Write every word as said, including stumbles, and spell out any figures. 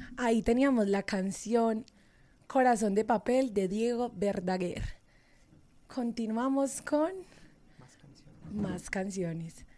Ahí teníamos la canción Corazón de papel de Diego Verdaguer. Continuamos con Más canciones. más canciones.